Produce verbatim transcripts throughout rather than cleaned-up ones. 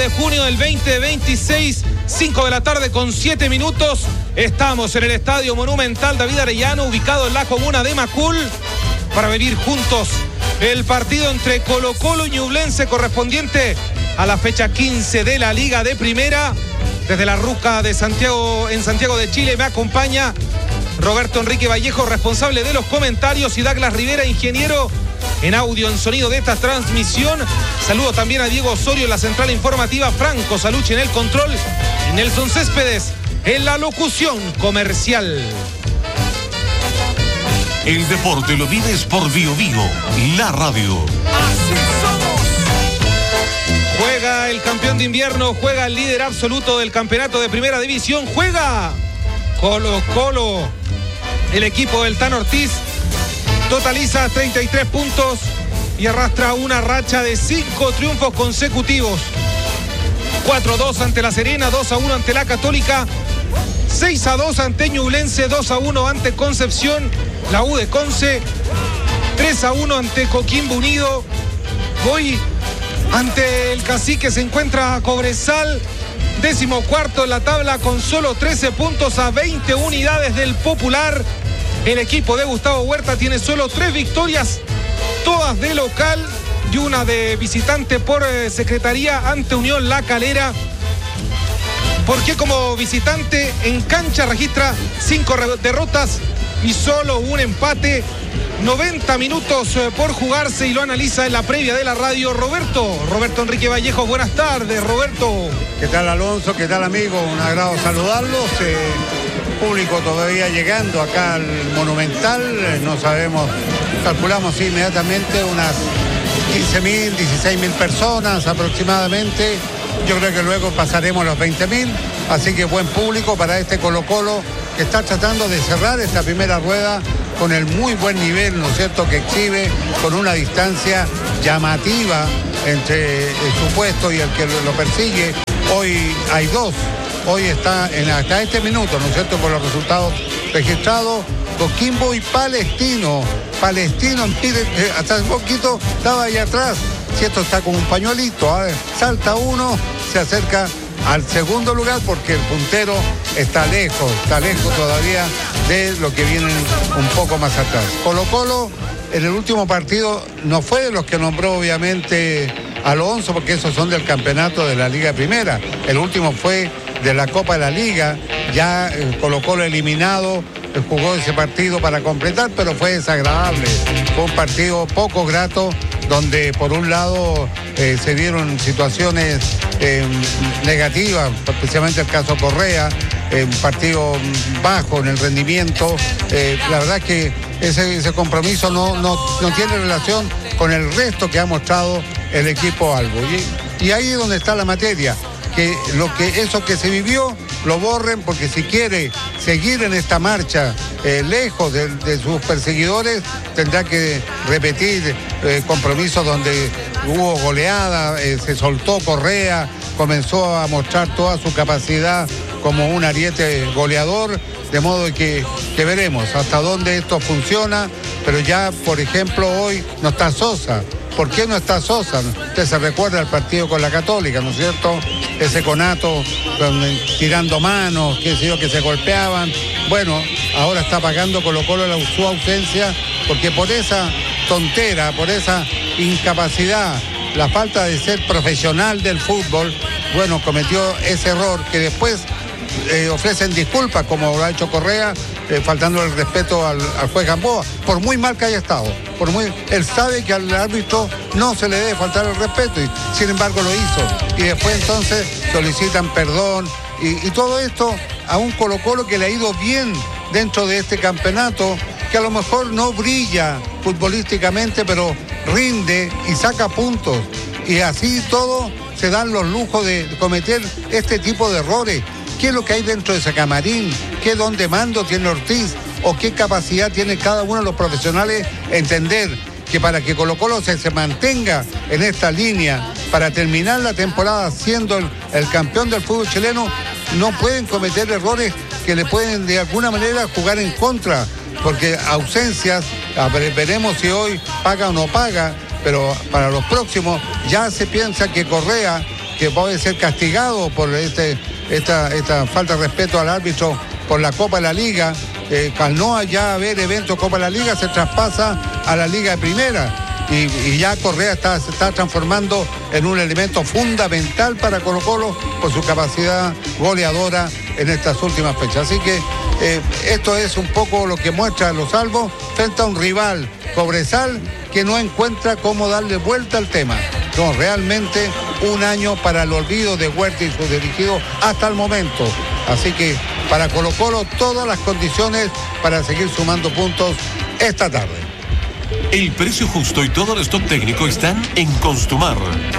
de junio del veinte veintiséis, cinco de la tarde con siete minutos. Estamos en el Estadio Monumental David Arellano, ubicado en la comuna de Macul, para vivir juntos el partido entre Colo-Colo y Ñublense correspondiente a la fecha quince de la Liga de Primera. Desde la Ruca de Santiago, en Santiago de Chile, me acompaña Roberto Enrique Vallejo, responsable de los comentarios, y Douglas Rivera, ingeniero en audio, en sonido de esta transmisión. Saludo también a Diego Osorio en la central informativa, Franco Salucci en el control y Nelson Céspedes en la locución comercial. El deporte lo vives por Bio Bio, la radio. Así somos. Juega el campeón de invierno, juega el líder absoluto del campeonato de primera división, juega Colo-Colo. El equipo del Tan Ortiz totaliza treinta y tres puntos y arrastra una racha de cinco triunfos consecutivos. cuatro a dos ante La Serena, dos a uno ante La Católica, seis a dos ante Ñublense, dos a uno ante Concepción, la U de Conce, tres a uno ante Coquimbo Unido. Hoy ante el Cacique se encuentra Cobresal, décimo cuarto en la tabla con solo trece puntos a veinte unidades del Popular. El equipo de Gustavo Huerta tiene solo tres victorias, todas de local y una de visitante por eh, secretaría ante Unión La Calera. Porque como visitante en cancha registra cinco derrotas y solo un empate. noventa minutos eh, por jugarse y lo analiza en la previa de la radio Roberto. Roberto Enrique Vallejo, buenas tardes, Roberto. ¿Qué tal, Alonso? ¿Qué tal, amigo? Un agrado saludarlos. Eh, público todavía llegando acá al Monumental. Eh, no sabemos, calculamos sí, inmediatamente unas quince mil, dieciséis mil personas aproximadamente. Yo creo que luego pasaremos los veinte mil. Así que buen público para este Colo-Colo que está tratando de cerrar esta primera rueda con el muy buen nivel, ¿no es cierto?, que exhibe, con una distancia llamativa entre su puesto y el que lo persigue. Hoy hay dos, hoy está en, hasta este minuto, ¿no es cierto?, por los resultados registrados, Coquimbo y Palestino. Palestino, hasta un poquito estaba ahí atrás, si esto está como un pañuelito, ¿eh? Salta uno, se acerca al segundo lugar porque el puntero está lejos, está lejos todavía de lo que vienen un poco más atrás. Colo-Colo en el último partido no fue de los que nombró obviamente Alonso, porque esos son del campeonato de la Liga Primera. El último fue de la Copa de la Liga, ya el Colo-Colo eliminado, jugó ese partido para completar, pero fue desagradable. Fue un partido poco grato, donde por un lado eh, se dieron situaciones eh, negativas, especialmente el caso Correa, eh, un partido bajo en el rendimiento. Eh, la verdad es que ese, ese compromiso no, no, no tiene relación con el resto que ha mostrado el equipo Albo. Y, y ahí es donde está la materia, que, lo que eso que se vivió lo borren, porque si quiere seguir en esta marcha eh, lejos de, de sus perseguidores, tendrá que repetir eh, compromisos donde hubo goleada, eh, se soltó Correa, comenzó a mostrar toda su capacidad como un ariete goleador, de modo que, que veremos hasta dónde esto funciona. Pero ya, por ejemplo, hoy no está Sosa. ¿Por qué no está Sosa? Usted se recuerda el partido con la Católica, ¿no es cierto? Ese conato con, tirando manos, qué sé yo, que se golpeaban. Bueno, ahora está pagando Colo-Colo la, su ausencia, porque por esa tontera, por esa incapacidad, la falta de ser profesional del fútbol, bueno, cometió ese error que después eh, ofrecen disculpas, como lo ha hecho Correa, eh, faltando el respeto al, al juez Gamboa, por muy mal que haya estado. Por muy, él sabe que al árbitro no se le debe faltar el respeto y sin embargo lo hizo. Y después entonces solicitan perdón y, y todo esto a un Colo-Colo que le ha ido bien dentro de este campeonato, que a lo mejor no brilla futbolísticamente, pero rinde y saca puntos. Y así todo se dan los lujos de cometer este tipo de errores. ¿Qué es lo que hay dentro de ese camarín? ¿Qué don de mando tiene Ortiz? ¿O qué capacidad tiene cada uno de los profesionales? Entender que para que Colo-Colo se, se mantenga en esta línea, para terminar la temporada siendo el, el campeón del fútbol chileno, no pueden cometer errores que le pueden de alguna manera jugar en contra, porque ausencias, veremos si hoy paga o no paga, pero para los próximos ya se piensa que Correa, que puede ser castigado por este, esta, esta falta de respeto al árbitro por la Copa de la Liga. Eh, al no ya haber eventos Copa de la Liga, se traspasa a la Liga de Primera. Y, y ya Correa está, se está transformando en un elemento fundamental para Colo-Colo por su capacidad goleadora en estas últimas fechas. Así que eh, esto es un poco lo que muestra Los Albos frente a un rival, Cobresal, que no encuentra cómo darle vuelta al tema. No, realmente un año para el olvido de Huerta y sus dirigidos hasta el momento. Así que para Colo-Colo todas las condiciones para seguir sumando puntos esta tarde. El precio justo y todo el stock técnico están en Constumar.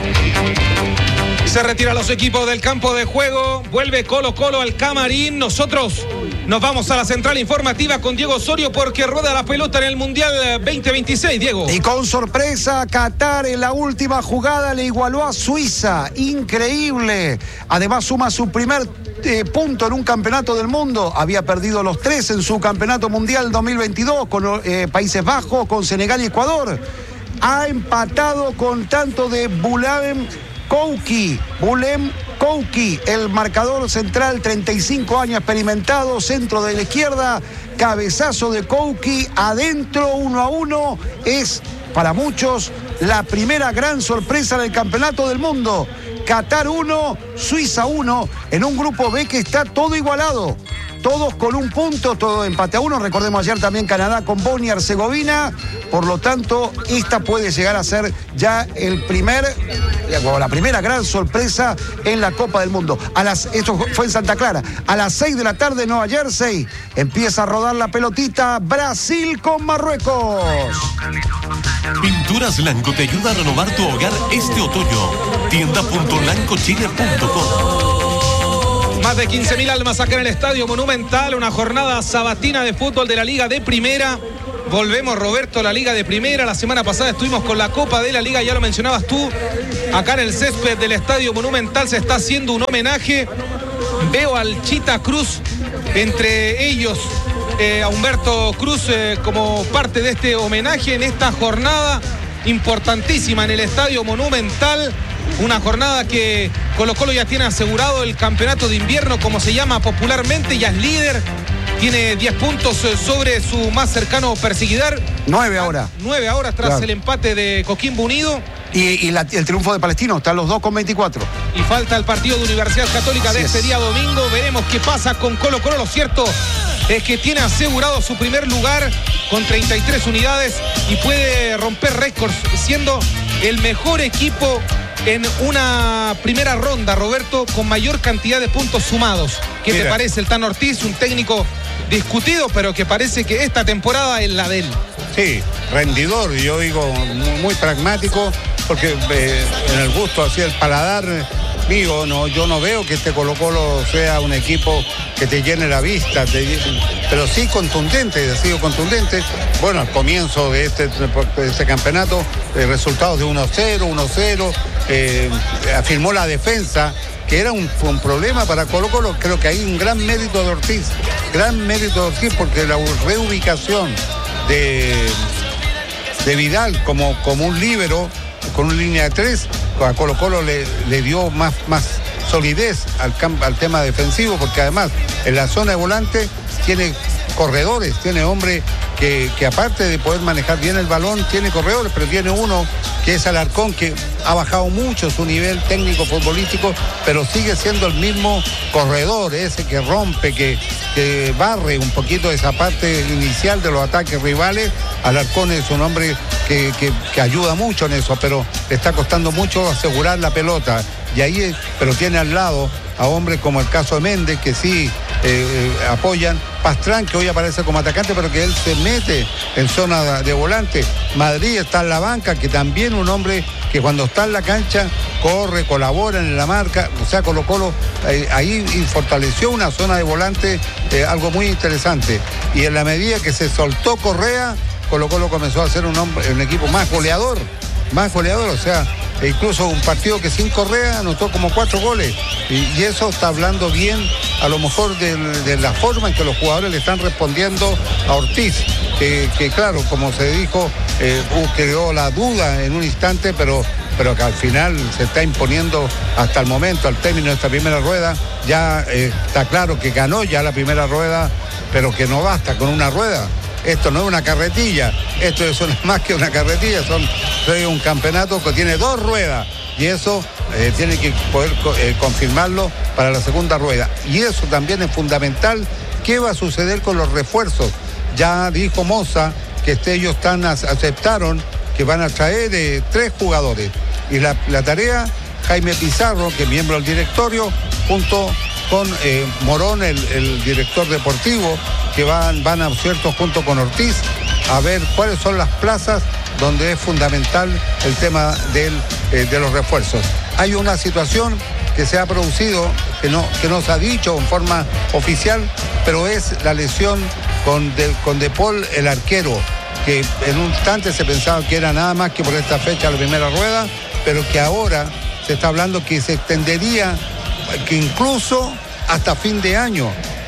Se retiran los equipos del campo de juego. Vuelve Colo-Colo al camarín. Nosotros nos vamos a la central informativa con Diego Osorio porque rueda la pelota en el Mundial veinte veintiséis, Diego. Y con sorpresa, Qatar en la última jugada le igualó a Suiza. Increíble. Además suma su primer eh, punto en un campeonato del mundo. Había perdido los tres en su campeonato mundial dos mil veintidós con eh, Países Bajos, con Senegal y Ecuador. Ha empatado con tanto de Bulem Kouki, Bulem Kouki, el marcador central, treinta y cinco años experimentado, centro de la izquierda, cabezazo de Kouki, adentro, uno a uno, es para muchos la primera gran sorpresa del campeonato del mundo. Qatar uno, Suiza uno, en un grupo B que está todo igualado. Todos con un punto, todo empate a uno. Recordemos ayer también Canadá con Bosnia y Herzegovina. Por lo tanto, esta puede llegar a ser ya el primer, o la primera gran sorpresa en la Copa del Mundo. A las, esto fue en Santa Clara. A las seis de la tarde, Nueva Jersey. Empieza a rodar la pelotita. Brasil con Marruecos. Pinturas Lanco te ayuda a renovar tu hogar este otoño. tienda punto lanco chile punto com. Más de quince mil almas acá en el Estadio Monumental, una jornada sabatina de fútbol de la Liga de Primera. Volvemos, Roberto, a la Liga de Primera. La semana pasada estuvimos con la Copa de la Liga, ya lo mencionabas tú. Acá en el césped del Estadio Monumental se está haciendo un homenaje. Veo al Chita Cruz, entre ellos eh, a Humberto Cruz eh, como parte de este homenaje en esta jornada importantísima en el Estadio Monumental. Una jornada que Colo-Colo ya tiene asegurado el campeonato de invierno, como se llama popularmente, ya es líder. Tiene diez puntos sobre su más cercano perseguidor. Nueve ahora. Nueve ahora tras claro. el empate de Coquimbo Unido. Y, y la, el triunfo de Palestino, están los dos con veinticuatro. Y falta el partido de Universidad Católica Así de este es. día domingo. Veremos qué pasa con Colo-Colo. Lo cierto es que tiene asegurado su primer lugar con treinta y tres unidades y puede romper récords, siendo el mejor equipo en una primera ronda, Roberto, con mayor cantidad de puntos sumados. ¿Qué Mira. te parece el Tan Ortiz? Un técnico discutido, pero que parece que esta temporada es la de él. Sí, rendidor, yo digo, muy, muy pragmático, porque eh, en el gusto, así el paladar mío, no, yo no veo que este Colo-Colo sea un equipo que te llene la vista, te, pero sí contundente, ha sido contundente. Bueno, al comienzo de este, de este campeonato, eh, resultados de uno cero, uno cero, eh, afirmó la defensa, que era un, un problema para Colo-Colo. Creo que hay un gran mérito de Ortiz, gran mérito de Ortiz, porque la reubicación de, de Vidal como, como un líbero, con una línea de tres, a Colo-Colo le, le dio más, más solidez al, camp, al tema defensivo, porque además en la zona de volante tiene corredores, tiene hombre que, que aparte de poder manejar bien el balón, tiene corredores, pero tiene uno que es Alarcón, que ha bajado mucho su nivel técnico futbolístico, pero sigue siendo el mismo corredor, ese que rompe, que, que barre un poquito esa parte inicial de los ataques rivales. Alarcón es un hombre que, que, que ayuda mucho en eso, pero le está costando mucho asegurar la pelota. Y ahí, pero tiene al lado a hombres como el caso de Méndez, que sí eh, apoyan. Pastrán, que hoy aparece como atacante, pero que él se mete en zona de volante. Madrid está en la banca, que también un hombre que cuando está en la cancha corre, colabora en la marca. O sea, Colo-Colo eh, ahí fortaleció una zona de volante, eh, algo muy interesante. Y en la medida que se soltó Correa, Colo-Colo comenzó a ser un, hombre, un equipo más goleador, más goleador, o sea, e incluso un partido que sin Correa anotó como cuatro goles. Y, y eso está hablando bien, a lo mejor, de, de la forma en que los jugadores le están respondiendo a Ortiz. Que, que claro, como se dijo, eh, creó la duda en un instante, pero pero que al final se está imponiendo hasta el momento, al término de esta primera rueda. Ya eh, está claro que ganó ya la primera rueda, pero que no basta con una rueda. Esto no es una carretilla, esto es una, más que una carretilla, son es un campeonato que tiene dos ruedas y eso eh, tiene que poder eh, confirmarlo para la segunda rueda. Y eso también es fundamental. ¿Qué va a suceder con los refuerzos? Ya dijo Moza que este, ellos están, aceptaron que van a traer eh, tres jugadores. Y la, la tarea, Jaime Pizarro, que es miembro del directorio, junto con eh, Morón, el, el director deportivo, que van, van a, cierto, junto con Ortiz, a ver cuáles son las plazas donde es fundamental el tema del, eh, de los refuerzos. Hay una situación que se ha producido, que no, que no se ha dicho en forma oficial, pero es la lesión con De, con De Paul, el arquero, que en un instante se pensaba que era nada más que por esta fecha la primera rueda, pero que ahora se está hablando que se extendería, que incluso hasta fin de año.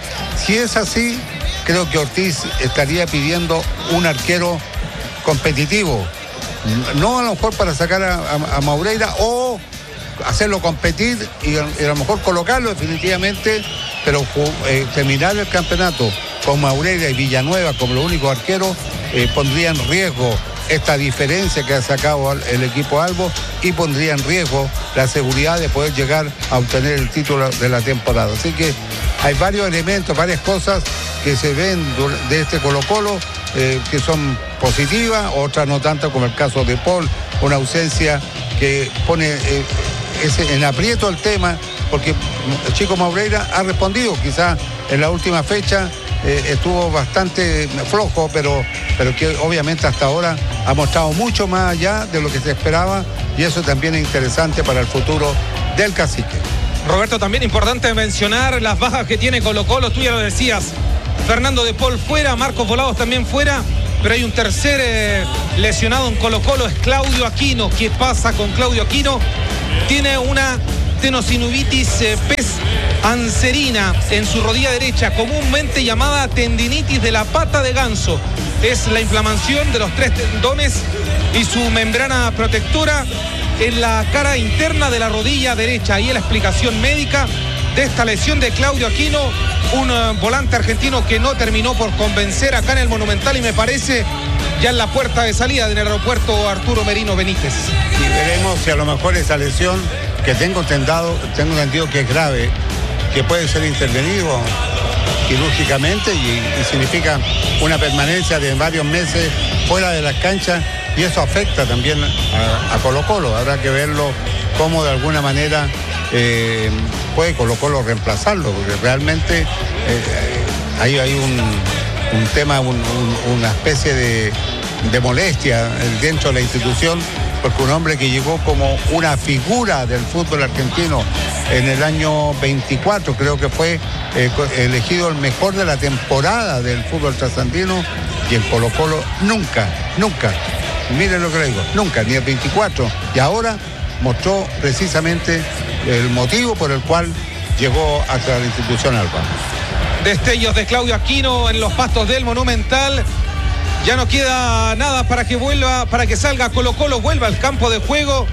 Si es así, creo que Ortiz estaría pidiendo un arquero competitivo, no a lo mejor para sacar a, a, a Maureira o hacerlo competir y, y a lo mejor colocarlo definitivamente, pero eh, terminar el campeonato con Maureira y Villanueva como los únicos arqueros eh, pondría en riesgo esta diferencia que ha sacado el equipo Albo y pondría en riesgo la seguridad de poder llegar a obtener el título de la temporada. Así que hay varios elementos, varias cosas que se ven de este Colo-Colo eh, que son positivas, otras no tanto, como el caso de Paul, una ausencia que pone eh, ese, en aprieto el tema, porque el chico Maureira ha respondido, quizás en la última fecha eh, estuvo bastante flojo, pero, pero que obviamente hasta ahora ha mostrado mucho más allá de lo que se esperaba y eso también es interesante para el futuro del Cacique. Roberto, también importante mencionar las bajas que tiene Colo-Colo, tú ya lo decías, Fernando De Paul fuera, Marcos Volados también fuera, pero hay un tercer eh, lesionado en Colo-Colo, es Claudio Aquino. ¿Qué pasa con Claudio Aquino? Tiene una tenosynovitis eh, pes anserina en su rodilla derecha, comúnmente llamada tendinitis de la pata de ganso. Es la inflamación de los tres tendones y su membrana protectora en la cara interna de la rodilla derecha. Ahí es la explicación médica de esta lesión de Claudio Aquino, un uh, volante argentino que no terminó por convencer acá en el Monumental y me parece ya en la puerta de salida del aeropuerto Arturo Merino Benítez. Y veremos si a lo mejor esa lesión, que tengo entendido, tengo entendido que es grave, que puede ser intervenido quirúrgicamente y, y significa una permanencia de varios meses fuera de las canchas y eso afecta también a, a Colo-Colo. Habrá que verlo cómo de alguna manera eh, puede Colo-Colo reemplazarlo, porque realmente eh, ahí hay un, un tema, un, un, una especie de, de molestia dentro de la institución, porque un hombre que llegó como una figura del fútbol argentino en el año veinticuatro, creo que fue eh, elegido el mejor de la temporada del fútbol trasandino, y el Colo-Colo nunca, nunca, miren lo que le digo, nunca, ni el veinticuatro, y ahora mostró precisamente el motivo por el cual llegó hasta la institución Alba. Destellos de Claudio Aquino en los pastos del Monumental. Ya no queda nada para que vuelva, para que salga Colo-Colo, vuelva al campo de juego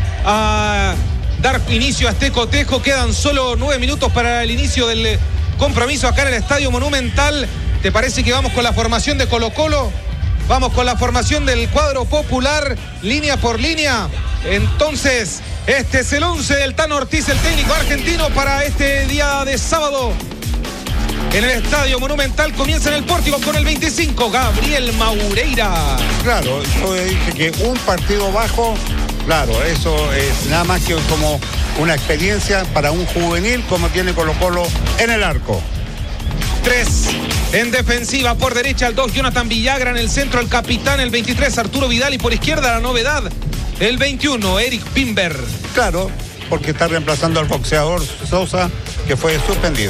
a dar inicio a este cotejo. Quedan solo nueve minutos para el inicio del compromiso acá en el Estadio Monumental. ¿Te parece que vamos con la formación de Colo-Colo? Vamos con la formación del cuadro popular, línea por línea. Entonces, este es el once del Tano Ortiz, el técnico argentino, para este día de sábado. En el Estadio Monumental comienza en el pórtico con el veinticinco, Gabriel Maureira. Claro, yo dije que un partido bajo, claro, eso es nada más que como una experiencia para un juvenil como tiene Colo-Colo en el arco. Tres en defensiva, por derecha el dos, Jonathan Villagra, en el centro el capitán, el veintitrés, Arturo Vidal, y por izquierda la novedad, el veintiuno, Eric Pimber. Claro, porque está reemplazando al boxeador Sosa, que fue suspendido.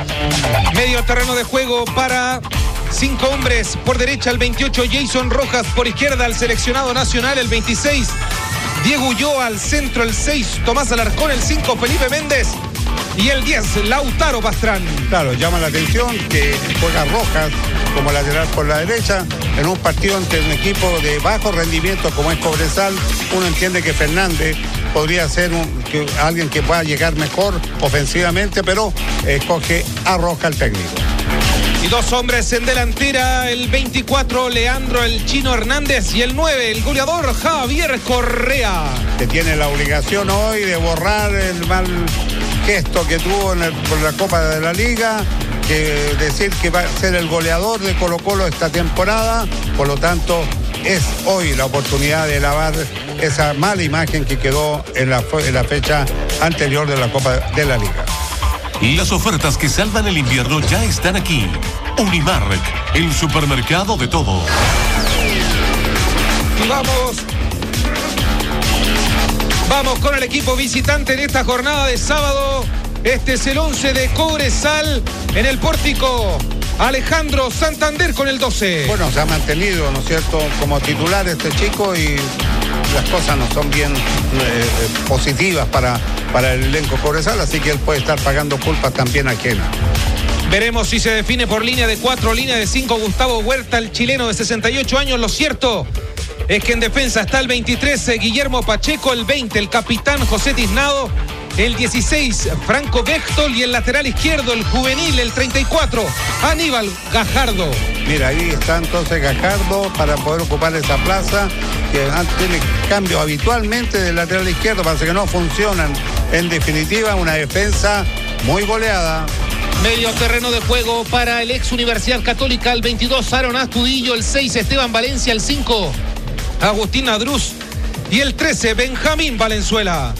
Medio terreno de juego para cinco hombres. Por derecha el veintiocho, Jason Rojas. Por izquierda el seleccionado nacional, el veintiséis, Diego Ulloa. Al centro el seis, Tomás Alarcón. El cinco, Felipe Méndez. y el diez, Lautaro Pastrán. Claro, llama la atención que juega Rojas como lateral por la derecha en un partido entre un equipo de bajo rendimiento como es Cobresal. Uno entiende que Fernández podría ser un, que, alguien que pueda llegar mejor ofensivamente, pero escoge a Rojas el técnico. Y dos hombres en delantera, el veinticuatro, Leandro el Chino Hernández, y el nueve, el goleador Javier Correa. Que tiene la obligación hoy de borrar el mal gesto que tuvo en el, por la Copa de la Liga, que decir que va a ser el goleador de Colo-Colo esta temporada, por lo tanto es hoy la oportunidad de lavar esa mala imagen que quedó en la, en la fecha anterior de la Copa de la Liga. Las ofertas que salvan el invierno ya están aquí. Unimark, el supermercado de todo. Y vamos. Vamos con el equipo visitante en esta jornada de sábado. Este es el once de Cobresal en el pórtico. Alejandro Santander con el doce. Bueno, se ha mantenido, ¿no es cierto?, como titular este chico y las cosas no son bien eh, positivas para, para el elenco Cobresal, así que él puede estar pagando culpas también ajenas. Veremos si se define por línea de cuatro, línea de cinco. Gustavo Huerta, el chileno de sesenta y ocho años. Lo cierto es que en defensa está el veintitrés, Guillermo Pacheco, el veinte, el capitán José Tiznado, el dieciséis, Franco Bechtel, y el lateral izquierdo, el juvenil, el treinta y cuatro, Aníbal Gajardo. Mira, ahí está entonces Gajardo para poder ocupar esa plaza, que tiene cambio habitualmente del lateral izquierdo, parece que no funcionan. En definitiva, una defensa muy goleada. Medio terreno de juego para el ex Universidad Católica, el veintidós, Aaron Astudillo, el seis, Esteban Valencia, el cinco, Agustín Adruz, y el trece, Benjamín Valenzuela.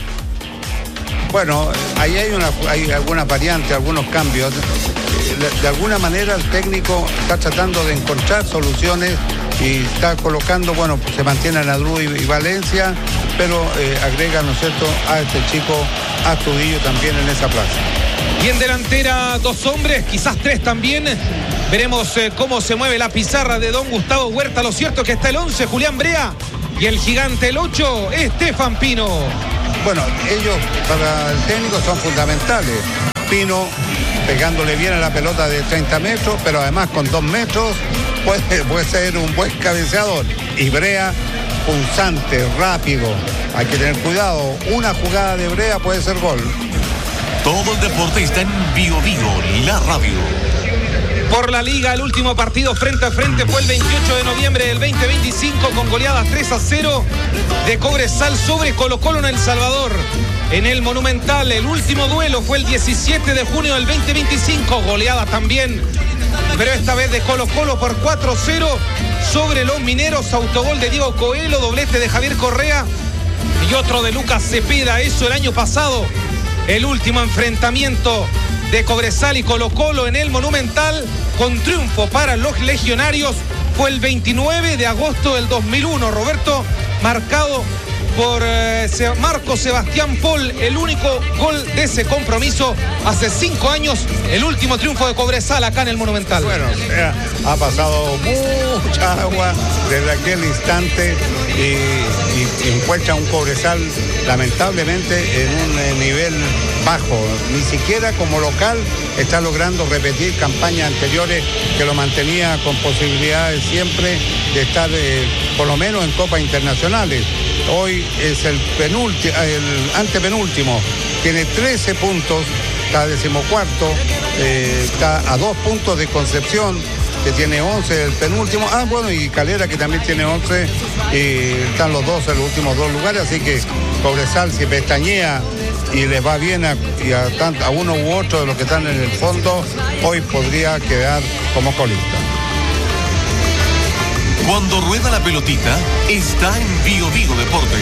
Bueno, ahí hay, una, hay algunas variantes, algunos cambios. De, de alguna manera el técnico está tratando de encontrar soluciones y está colocando, bueno, se mantienen Adruz y, y Valencia, pero eh, agrega, ¿no es cierto?, a este chico Astudillo también en esa plaza. Y en delantera dos hombres, quizás tres también. Veremos eh, cómo se mueve la pizarra de don Gustavo Huerta. Lo cierto es que está el once, Julián Brea, y el gigante, el ocho, Estefan Pino. Bueno, ellos para el técnico son fundamentales. Pino pegándole bien a la pelota de treinta metros, pero además con dos metros puede, puede ser un buen cabeceador. Y Brea, punzante, rápido. Hay que tener cuidado. Una jugada de Brea puede ser gol. Todo el deporte está en Bio Bio, la radio. Por la Liga, el último partido frente a frente fue el veintiocho de noviembre del veinte veinticinco con goleadas tres a cero de Cobresal sobre Colo-Colo en El Salvador. En el Monumental, el último duelo fue el diecisiete de junio del veinte veinticinco, goleada también, pero esta vez de Colo-Colo por cuatro a cero sobre los Mineros. Autogol de Diego Coelho, doblete de Javier Correa y otro de Lucas Cepeda. Eso el año pasado. El último enfrentamiento de Cobresal y Colo-Colo en el Monumental con triunfo para los legionarios fue el veintinueve de agosto del dos mil uno. Roberto, marcado por eh, Marco Sebastián Paul, el único gol de ese compromiso hace cinco años, el último triunfo de Cobresal acá en el Monumental. Bueno, o sea, ha pasado mucha agua desde aquel instante y, y, y encuentra un Cobresal lamentablemente en un eh, nivel bajo. Ni siquiera como local está logrando repetir campañas anteriores que lo mantenía con posibilidades siempre de estar eh, por lo menos en copas internacionales. Hoy es el penúltimo, el antepenúltimo, tiene trece puntos, está decimocuarto, eh, está a dos puntos de Concepción, que tiene once, el penúltimo, ah bueno, y Calera, que también tiene once, y están los dos en los últimos dos lugares, así que Cobresal, si pestañea y les va bien a, y a, a uno u otro de los que están en el fondo, hoy podría quedar como colista. Cuando rueda la pelotita, está en Bio Bio Deporte.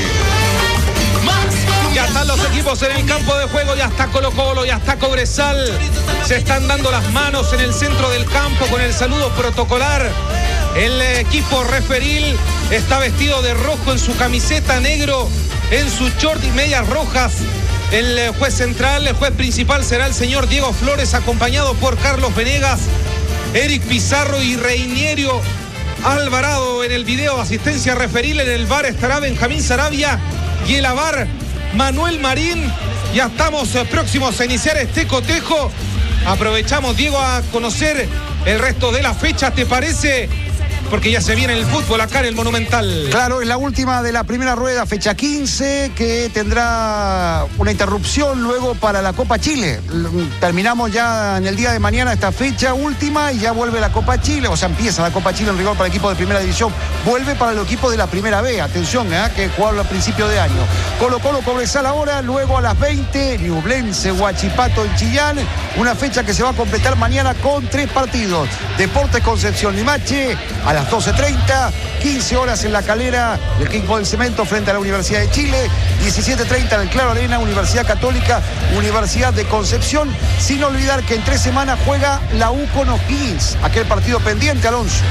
Ya están los equipos en el campo de juego, ya está Colo-Colo, ya está Cobresal. Se están dando las manos en el centro del campo con el saludo protocolar. El equipo referil está vestido de rojo en su camiseta, negro en su short y medias rojas. El juez central, el juez principal será el señor Diego Flores, acompañado por Carlos Venegas, Eric Pizarro y Reinierio Alvarado. En el video asistencia referil, en el V A R estará Benjamín Sarabia y el A V A R Manuel Marín. Ya estamos eh, próximos a iniciar este cotejo. Aprovechamos, Diego, a conocer el resto de la fecha, ¿te parece? Porque ya se viene el fútbol acá en el Monumental. Claro, es la última de la primera rueda, fecha quince, que tendrá una interrupción luego para la Copa Chile. Terminamos ya en el día de mañana esta fecha última y ya vuelve la Copa Chile, o sea, empieza la Copa Chile en rigor para el equipo de primera división. Vuelve para el equipo de la primera B, atención, ¿eh? que jugaron al principio de año. Colo Colo Cobresal ahora, luego a las veinte, Ñublense Huachipato en Chillán. Una fecha que se va a completar mañana con tres partidos. Deportes Concepción Limache a las doce treinta, quince horas en La Calera, el equipo del Cemento frente a la Universidad de Chile, diecisiete treinta en el Claro Arena, Universidad Católica, Universidad de Concepción, sin olvidar que en tres semanas juega la U con O'Higgins, aquel partido pendiente, Alonso.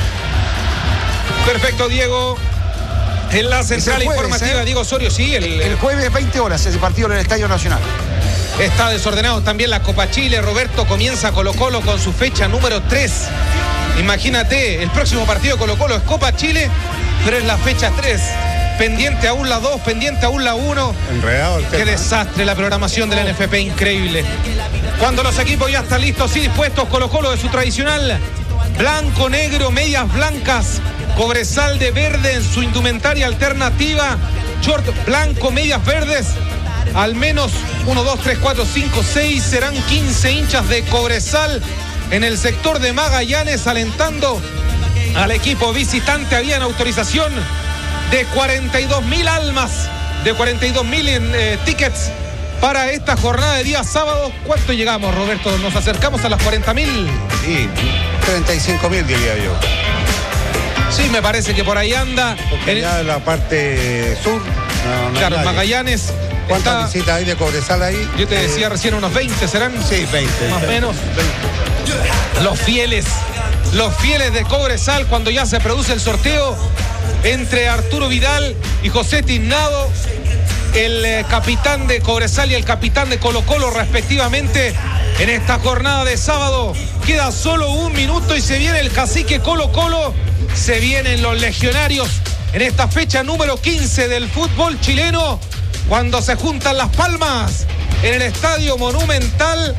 Perfecto, Diego. En la central jueves, informativa, ¿eh? Diego Osorio, sí. El, el jueves, veinte horas, ese partido en el Estadio Nacional. Está desordenado también la Copa Chile. Roberto, comienza Colo Colo con su fecha número tres. Imagínate, el próximo partido de Colo Colo es Copa Chile, pero es la fecha tres. Pendiente aún la dos, pendiente aún la uno. Enredado el tema. Qué desastre la programación del N F P, increíble. Cuando los equipos ya están listos y dispuestos, Colo Colo de su tradicional blanco, negro, medias blancas, Cobresal de verde en su indumentaria alternativa, short blanco, medias verdes. Al menos uno, dos, tres, cuatro, cinco, seis, serán quince hinchas de Cobresal en el sector de Magallanes alentando al equipo visitante. Habían autorización de cuarenta y dos mil almas, de cuarenta y dos mil eh, tickets para esta jornada de día sábado. ¿Cuánto llegamos, Roberto? ¿Nos acercamos a las cuarenta mil? Sí, treinta y cinco mil diría yo. Sí, me parece que por ahí anda. Porque en... ya de la parte sur. No, no claro, Magallanes. ¿Cuántas visitas hay de Cobresal ahí? Yo te decía eh... recién unos veinte, ¿serán? Sí, veinte. Más o menos. veinte. Los fieles, los fieles de Cobresal cuando ya se produce el sorteo entre Arturo Vidal y José Tiznado, el eh, capitán de Cobresal y el capitán de Colo Colo respectivamente. En esta jornada de sábado queda solo un minuto y se viene el cacique Colo Colo, se vienen los legionarios en esta fecha número quince del fútbol chileno, cuando se juntan las palmas en el Estadio Monumental.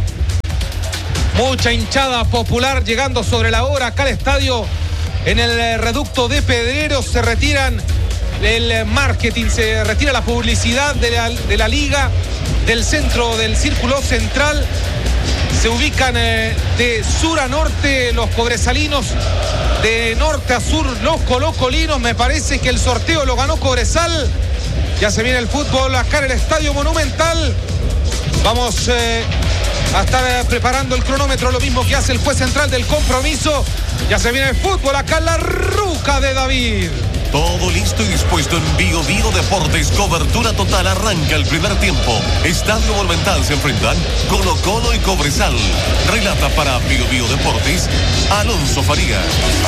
Mucha hinchada popular llegando sobre la hora acá al estadio. En el reducto de Pedreros se retiran el marketing, se retira la publicidad de la, de la liga, del centro del círculo central. Se ubican eh, de sur a norte los cobresalinos, de norte a sur los colocolinos. Me parece que el sorteo lo ganó Cobresal. Ya se viene el fútbol acá en el Estadio Monumental. Vamos eh, a estar eh, preparando el cronómetro, lo mismo que hace el juez central del compromiso. Ya se viene el fútbol acá en la Ruca de David. Todo listo y dispuesto en Bio Bio Deportes. Cobertura total. Arranca el primer tiempo. Estadio Monumental se enfrentan Colo Colo y Cobresal. Relata para Bio Bio Deportes Alonso Farías.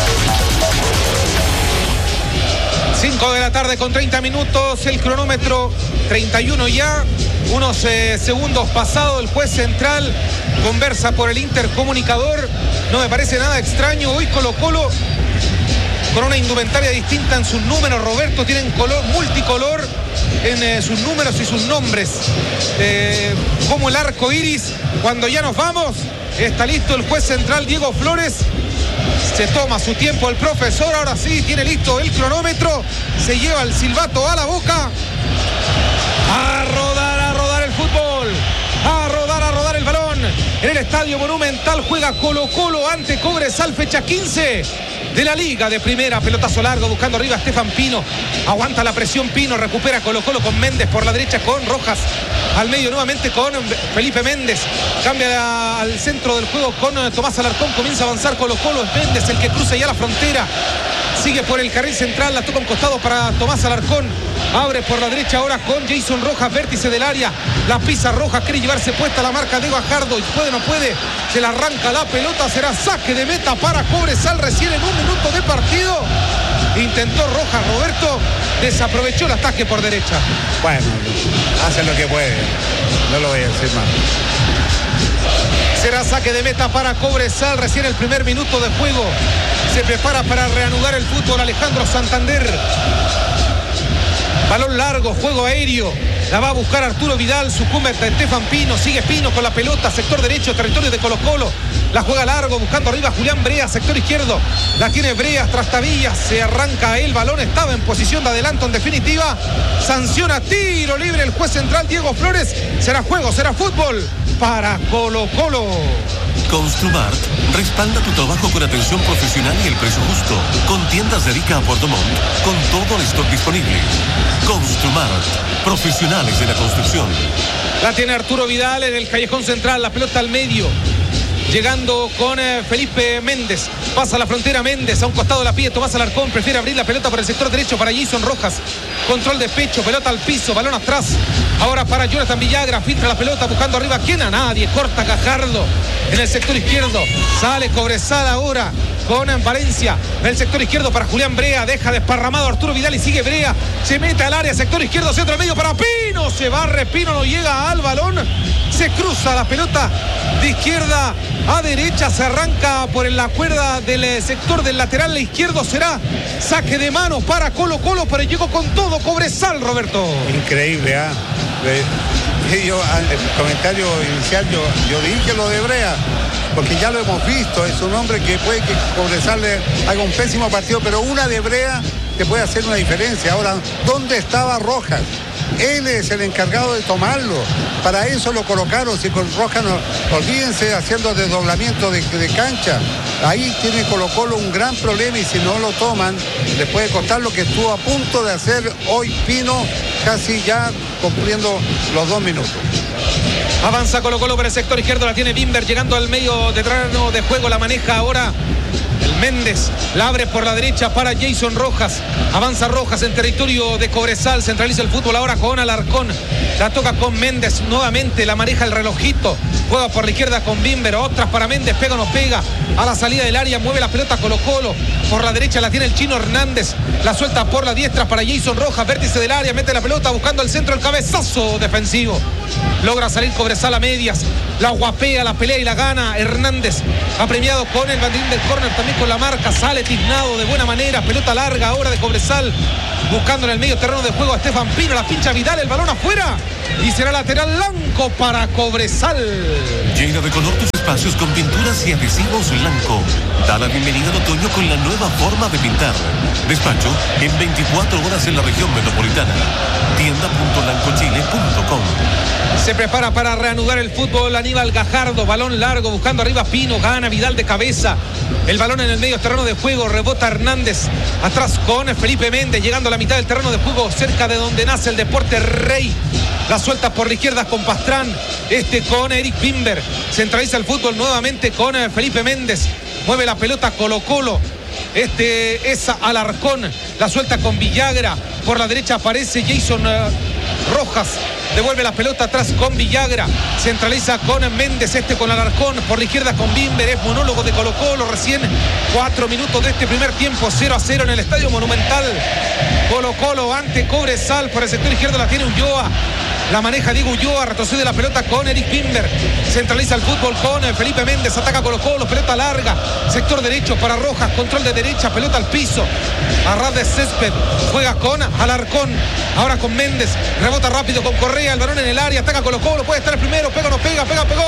cinco de la tarde con treinta minutos. El cronómetro treinta y uno ya. Unos eh, segundos pasado. El juez central conversa por el intercomunicador. No me parece nada extraño. Hoy Colo Colo con una indumentaria distinta en sus números, Roberto, tienen color multicolor en eh, sus números y sus nombres, eh, como el arco iris. Cuando ya nos vamos, está listo el juez central Diego Flores, se toma su tiempo el profesor, ahora sí, tiene listo el cronómetro, se lleva el silbato a la boca, a rodar, a rodar el fútbol, a rodar, a rodar el balón. En el Estadio Monumental juega Colo Colo ante Cobresal, fecha quince de la Liga de Primera. Pelotazo largo buscando arriba a Estefan Pino, aguanta la presión Pino, recupera Colo Colo con Méndez por la derecha, con Rojas al medio nuevamente con Felipe Méndez, cambia al centro del juego con Tomás Alarcón, comienza a avanzar Colo Colo, es Méndez el que cruza ya la frontera, sigue por el carril central, la toca un costado para Tomás Alarcón, abre por la derecha ahora con Jason Rojas, vértice del área, la pisa Rojas, quiere llevarse puesta la marca de Gajardo, y puede, no puede, se la arranca la pelota, será saque de meta para Cobresal recién en un minuto de partido. Intentó Rojas, Roberto, desaprovechó el ataque por derecha. Bueno, hace lo que puede, no lo voy a decir más. Será saque de meta para Cobresal, recién el primer minuto de juego. Se prepara para reanudar el fútbol Alejandro Santander. Balón largo, juego aéreo. La va a buscar Arturo Vidal, sucumbe a Estefan Pino, sigue Pino con la pelota, sector derecho, territorio de Colo Colo. La juega largo, buscando arriba Julián Brea, sector izquierdo. La tiene Brea, Trastavilla, se arranca el balón, estaba en posición de adelanto en definitiva. Sanciona tiro libre el juez central Diego Flores. Será juego, será fútbol para Colo Colo. Construmart respalda tu trabajo con atención profesional y el precio justo. Con tiendas de Rica a Puerto Montt, con todo el stock disponible. Construmart, profesionales de la construcción. La tiene Arturo Vidal en el callejón central, la pelota al medio. Llegando con eh, Felipe Méndez. Pasa la frontera Méndez. A un costado de la pie Tomás Alarcón. Prefiere abrir la pelota por el sector derecho para Jason Rojas. Control de pecho. Pelota al piso. Balón atrás. Ahora para Jonathan Villagra. Filtra la pelota buscando arriba. ¿Quién? A nadie. Corta Gajardo en el sector izquierdo. Sale Cobresal ahora con Valencia. En el sector izquierdo para Julián Brea. Deja desparramado Arturo Vidal y sigue Brea. Se mete al área. Sector izquierdo. Centro al medio para Pino. Se barre Pino. No llega al balón. Se cruza la pelota de izquierda a derecha, se arranca por la cuerda del sector del lateral izquierdo. Será saque de mano para Colo Colo, pero llegó con todo Cobresal, Roberto. Increíble, ¿ah? ¿eh? Yo, el comentario inicial, yo, yo dije lo de Brea, porque ya lo hemos visto. Es un hombre que puede que Cobresal le haga un pésimo partido, pero una de Brea te puede hacer una diferencia. Ahora, ¿dónde estaba Rojas? Él es el encargado de tomarlo. Para eso lo colocaron. Si con Rojas no, olvídense haciendo desdoblamiento de, de cancha. Ahí tiene Colo Colo un gran problema y si no lo toman, les puede costar lo que estuvo a punto de hacer hoy Pino, casi ya cumpliendo los dos minutos. Avanza Colo Colo por el sector izquierdo, la tiene Bimber llegando al medio de terreno de juego, la maneja ahora el Méndez, la abre por la derecha para Jason Rojas. Avanza Rojas en territorio de Cobresal, centraliza el fútbol ahora con Alarcón. La toca con Méndez, nuevamente la maneja el relojito. Juega por la izquierda con Bimber, otras para Méndez, pega o no pega. A la salida del área mueve la pelota Colo Colo. Por la derecha la tiene el Chino Hernández. La suelta por la diestra para Jason Rojas, vértice del área, mete la pelota buscando el centro, el cabezazo defensivo. Logra salir Cobresal a medias. La guapea, la pelea y la gana Hernández. Ha premiado con el banderín del córner, también con la marca. Sale tiznado de buena manera. Pelota larga ahora de Cobresal. Buscando en el medio terreno de juego a Estefan Pino. La pincha Vidal, el balón afuera. Y será lateral blanco para Cobresal. Llena de color tus espacios con pinturas y adhesivos blanco. Da la bienvenida al otoño con la nueva forma de pintar. Despacho en veinticuatro horas en la región metropolitana. tienda punto blancochile punto com. Se prepara para reanudar el fútbol Aníbal Gajardo, balón largo, buscando arriba Pino, gana Vidal de cabeza. El balón en el medio terreno de juego, rebota Hernández. Atrás con Felipe Méndez, llegando a la mitad del terreno de juego, cerca de donde nace el deporte Rey. La suelta por la izquierda con Pastrán, este con Eric Bimber. Centraliza el fútbol nuevamente con Felipe Méndez. Mueve la pelota Colo Colo. Este es Alarcón. La suelta con Villagra. Por la derecha aparece Jason uh, Rojas. Devuelve la pelota atrás con Villagra. Centraliza con Méndez, este con Alarcón. Por la izquierda con Bimber. Es monólogo de Colo Colo. Recién cuatro minutos de este primer tiempo. cero a cero en el Estadio Monumental. Colo Colo ante Cobresal. Por el sector izquierdo la tiene Ulloa. La maneja Diego Ulloa, retrocede la pelota con Eric Bimber. Centraliza el fútbol con Felipe Méndez. Ataca Colo Colo, pelota larga. Sector derecho para Rojas, control de derecha, pelota al piso. A ras de césped, juega con Alarcón. Ahora con Méndez, rebota rápido con Correa. El balón en el área, ataca Colo Colo. Puede estar el primero, pega o no pega, pega, pegó.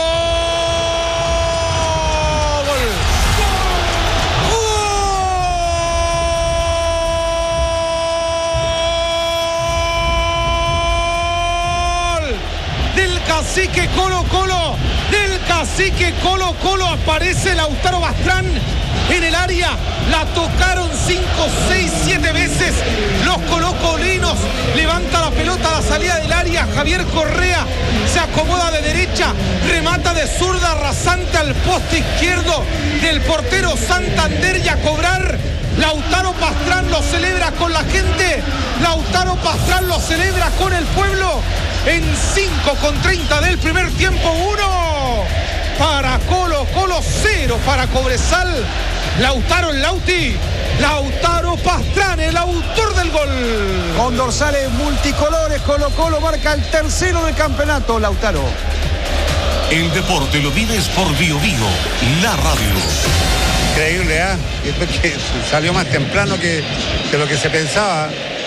Cacique Colo Colo, del Cacique Colo Colo aparece Lautaro Pastrán en el área, la tocaron cinco, seis, siete veces los colocolinos, levanta la pelota a la salida del área, Javier Correa se acomoda de derecha, remata de zurda rasante al poste izquierdo del portero Santander y a cobrar. Lautaro Pastrán lo celebra con la gente, Lautaro Pastrán lo celebra con el pueblo. En cinco con treinta del primer tiempo, uno para Colo Colo, cero para Cobresal. Lautaro el Lauti, Lautaro Pastrán, el autor del gol. Con dorsales multicolores, Colo Colo marca el tercero del campeonato, Lautaro. El deporte lo vives por Bio Bio, la radio. Increíble, ¿ah? ¿eh? Que salió más temprano que, que lo que se pensaba.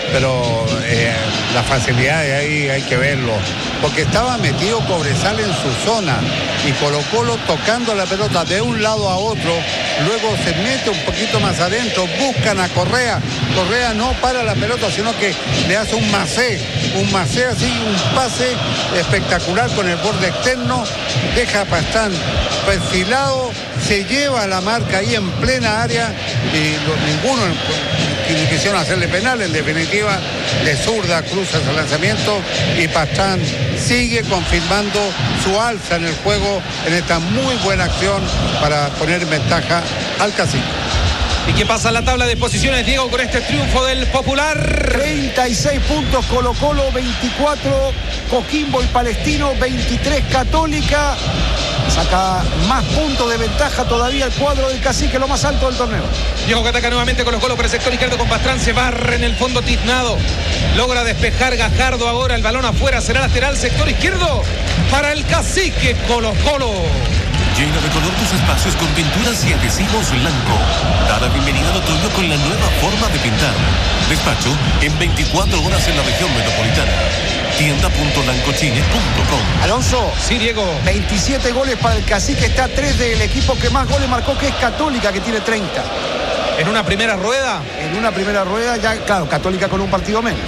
pero eh, la facilidad de ahí hay que verlo, porque estaba metido Cobresal en su zona y Colo Colo tocando la pelota de un lado a otro, luego se mete un poquito más adentro, buscan a Correa, Correa no para la pelota, sino que le hace un macé, un macé así, un pase espectacular con el borde externo, deja a Pastrán perfilado, se lleva la marca ahí en plena área y lo, ninguno quisieron hacerle penal, en definitiva de zurda cruza ese lanzamiento y Pastrán sigue confirmando su alza en el juego en esta muy buena acción para poner en ventaja al Cacique. ¿Y qué pasa en la tabla de posiciones, Diego, con este triunfo del Popular? treinta y seis puntos Colo Colo, veinticuatro Coquimbo y Palestino, veintitrés Católica. Saca más puntos de ventaja todavía el cuadro del Cacique, lo más alto del torneo. Diego que ataca nuevamente Colo Colo por el sector izquierdo con Pastrán, se barre en el fondo Tiznado. Logra despejar Gajardo ahora, el balón afuera, será lateral, sector izquierdo para el Cacique Colo Colo. Llena de color tus espacios con pinturas y adhesivos blanco. Da la bienvenida al otoño con la nueva forma de pintar. Despacho en veinticuatro horas en la región metropolitana. tienda punto lancochine punto com. Alonso. Sí, Diego. veintisiete goles para el Cacique, está a tres del equipo que más goles marcó, que es Católica, que tiene treinta. En una primera rueda. En una primera rueda, ya, claro, Católica con un partido menos.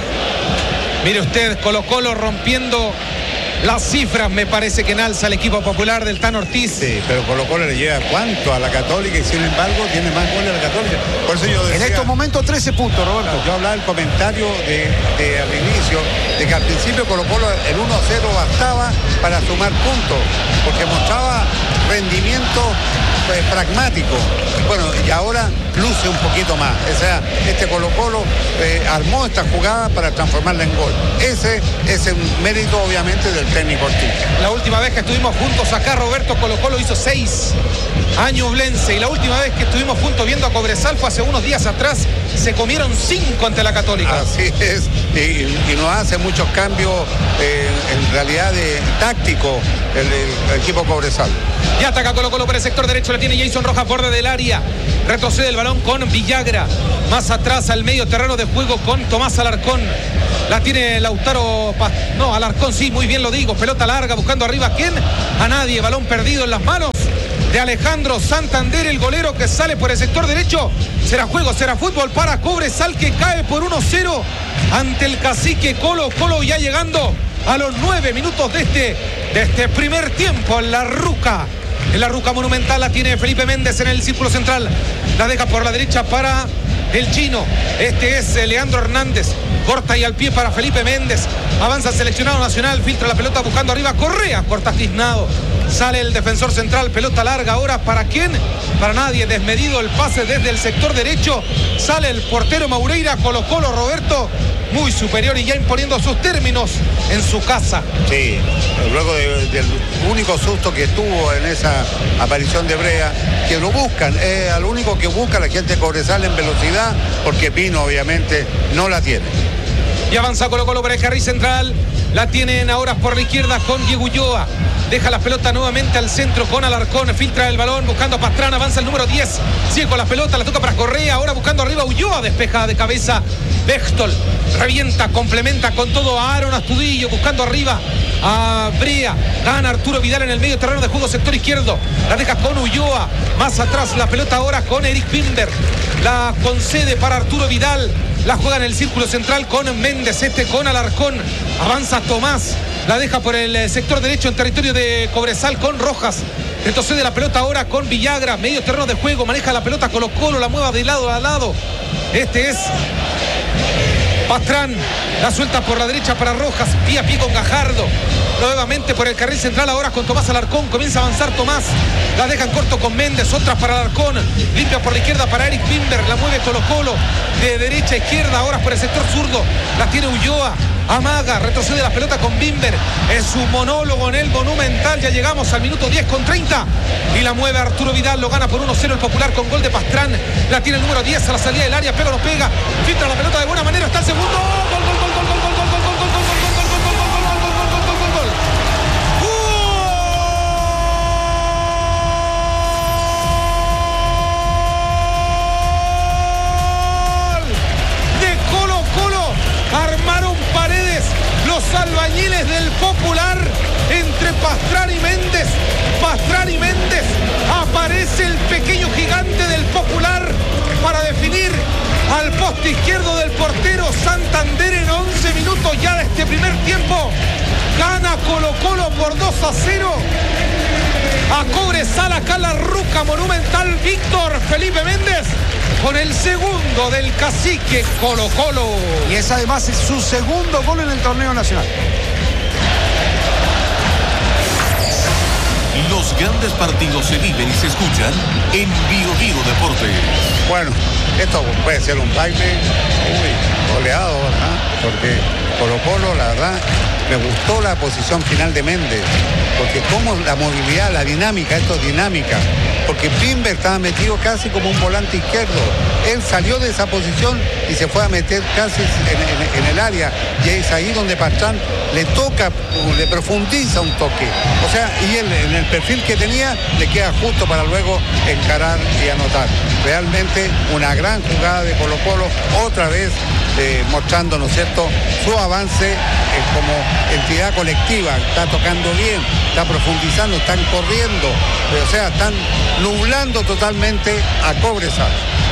Mire usted, Colo Colo rompiendo las cifras, me parece que enalza el equipo popular del Tan Ortiz. Sí, pero Colo Colo le lleva cuánto a la Católica y sin embargo tiene más goles a la Católica. Por eso yo decía, en estos momentos trece puntos, Roberto. Yo hablaba del comentario de, de al inicio, de que al principio Colo Colo el uno cero bastaba para sumar puntos, porque mostraba rendimiento pues, pragmático. Bueno, y ahora luce un poquito más. O sea, este Colo Colo eh, armó esta jugada para transformarla en gol. Ese es un mérito obviamente del técnico Ortiz. La última vez que estuvimos juntos acá, Roberto, Colo Colo hizo seis años Blense, y la última vez que estuvimos juntos viendo a Cobresal fue hace unos días atrás, se comieron cinco ante la Católica. Así es, y, y nos hace muchos cambios eh, en realidad de táctico el, el, el equipo Cobresal. Ya ataca Colo Colo por el sector derecho, la tiene Jason Rojas, borde del área, retrocede el balón con Villagra, más atrás al medio terreno de juego con Tomás Alarcón, la tiene Lautaro, Paz... no, Alarcón sí, muy bien lo digo, pelota larga, buscando arriba, ¿a quién? A nadie, balón perdido en las manos de Alejandro Santander, el golero que sale por el sector derecho. Será juego, será fútbol para Cobresal, que cae por uno cero ante el Cacique Colo Colo, ya llegando a los nueve minutos de este, de este primer tiempo en la Ruca. En la Ruca Monumental la tiene Felipe Méndez en el círculo central. La deja por la derecha para el chino. Este es Leandro Hernández. Corta y al pie para Felipe Méndez. Avanza el seleccionado nacional. Filtra la pelota buscando arriba. Correa. Corta Tiznado. Sale el defensor central. Pelota larga ahora. ¿Para quién? Para nadie. Desmedido el pase desde el sector derecho. Sale el portero Maureira. Colo Colo, Roberto, muy superior y ya imponiendo sus términos en su casa. Sí, luego de, del único susto que tuvo en esa aparición de Brea, que lo buscan, es eh, al único que busca la gente de Cobresal en velocidad, porque Pino obviamente no la tiene. Y avanza Colo Colo por el carril central. La tienen ahora por la izquierda con Diego Ulloa. Deja la pelota nuevamente al centro con Alarcón. Filtra el balón buscando a Pastrana. Avanza el número diez. Sigue con la pelota. La toca para Correa. Ahora buscando arriba Ulloa. Despeja de cabeza Bechtold. Revienta, complementa con todo a Aaron Astudillo. Buscando arriba a Brea. Gana Arturo Vidal en el medio terreno de juego, sector izquierdo. La deja con Ulloa. Más atrás la pelota ahora con Eric Bimber. La concede para Arturo Vidal. La juega en el círculo central con Méndez, este con Alarcón. Avanza Tomás, la deja por el sector derecho en territorio de Cobresal con Rojas. Retrocede la pelota ahora con Villagra, medio terreno de juego, maneja la pelota Colo Colo, la mueva de lado a lado. Este es Pastrán, la suelta por la derecha para Rojas, pie a pie con Gajardo. Nuevamente por el carril central ahora con Tomás Alarcón. Comienza a avanzar Tomás. La dejan corto con Méndez. Otras para Alarcón. Limpia por la izquierda para Eric Bimber. La mueve Colo Colo de derecha a izquierda. Ahora por el sector zurdo. La tiene Ulloa. Amaga. Retrocede la pelota con Bimber. Es su monólogo en el Monumental. Ya llegamos al minuto diez con treinta. Y la mueve Arturo Vidal. Lo gana por uno cero el Popular con gol de Pastrán. La tiene el número diez a la salida del área. Pega o no pega. Filtra la pelota de buena manera. Está el segundo. Gol, gol, gol, gol, gol, gol, gol, gol, gol, gol, gol. Colo Colo desde el Popular, entre Pastrana y Méndez. Pastrana y Méndez. Aparece el pequeño gigante del Popular para definir al poste izquierdo del portero Santander en once minutos ya de este primer tiempo. Gana Colo-Colo por dos a cero. A Cobresal, acá la Ruca Monumental, Víctor Felipe Méndez con el segundo del cacique Colo-Colo. Y es además su segundo gol en el torneo nacional. Los grandes partidos se viven y se escuchan en Bio Bio Deportes. Bueno, esto puede ser un baile uy, goleado, ¿verdad? Porque Colo-Colo, la verdad, me gustó la posición final de Méndez, porque como la movilidad, la dinámica, esto es dinámica, porque Pimber estaba metido casi como un volante izquierdo. Él salió de esa posición y se fue a meter casi en, en, en el área, y es ahí donde Pastrana le toca, le profundiza un toque. O sea, y él en el perfil que tenía le queda justo para luego encarar y anotar. Realmente una gran jugada de Colo-Colo, otra vez eh, mostrando, ¿no es cierto?, su avance eh, como entidad colectiva. Está tocando bien, está profundizando, están corriendo, o sea, están nublando totalmente a Cobresal.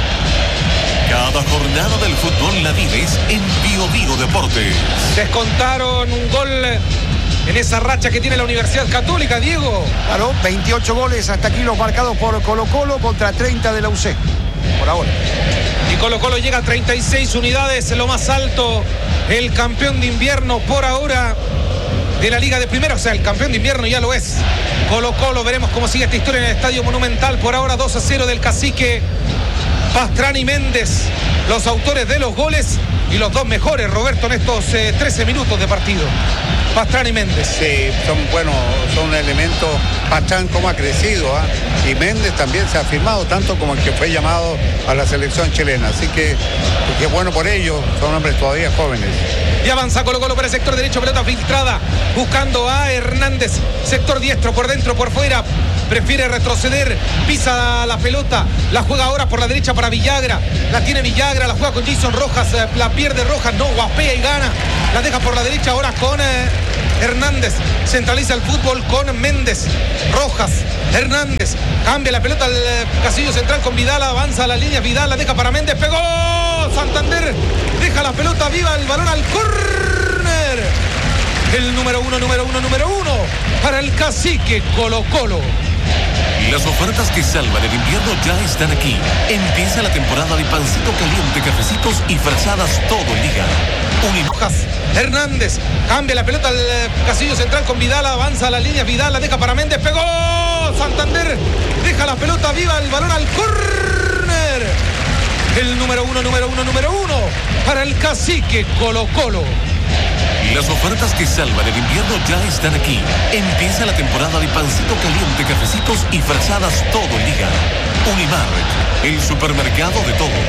Cada jornada del fútbol la vives en Bio Bio Deportes. Descontaron un gol en esa racha que tiene la Universidad Católica, Diego. Claro, veintiocho goles hasta aquí los marcados por Colo-Colo contra treinta de la U C. Por ahora. Y Colo-Colo llega a treinta y seis unidades, lo más alto, el campeón de invierno por ahora de la Liga de Primera, o sea, el campeón de invierno ya lo es. Colo-Colo, veremos cómo sigue esta historia en el Estadio Monumental. Por ahora dos a cero del cacique Pastrana y Méndez, los autores de los goles y los dos mejores, Roberto, en estos eh, trece minutos de partido. Pastrana y Méndez. Sí, son buenos, son elementos. Pastrana como ha crecido, ¿eh? Y Méndez también se ha firmado, tanto como el que fue llamado a la selección chilena. Así que, qué bueno por ellos, son hombres todavía jóvenes. Y avanza Colo-Colo para el sector derecho, pelota filtrada, buscando a Hernández, sector diestro, por dentro, por fuera, prefiere retroceder, pisa la pelota, la juega ahora por la derecha para Villagra, la tiene Villagra, la juega con Jason Rojas, la pierde Rojas, no, guapea y gana, la deja por la derecha ahora con eh, Hernández, centraliza el fútbol con Méndez, Rojas, Hernández, cambia la pelota al eh, casillo central con Vidal, avanza a la línea, Vidal la deja para Méndez, pegó Santander, deja la pelota viva, el balón al córner. El número uno, número uno, número uno para el cacique Colo-Colo. Las ofertas que salvan el invierno ya están aquí. Empieza la temporada de pancito caliente, cafecitos y frazadas todo el día. Rojas, Hernández, cambia la pelota al eh, casillo central con Vidal, avanza a la línea, Vidal la deja para Méndez, pegó Santander, deja la pelota viva, el balón al córner. El número uno, número uno, número uno para el cacique Colo-Colo. Las ofertas que salvan el invierno ya están aquí. Empieza la temporada de pancito caliente, cafecitos y frazadas todo el día. Unimar, el supermercado de todo.